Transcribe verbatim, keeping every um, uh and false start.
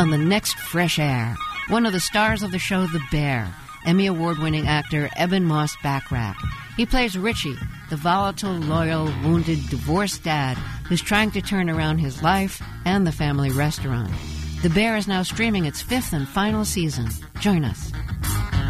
on the next Fresh Air, one of the stars of the show The Bear, Emmy Award-winning actor Eben Moss Backrack. He plays Richie, the volatile, loyal, wounded, divorced dad who's trying to turn around his life and the family restaurant. The Bear is now streaming its fifth and final season. Join us.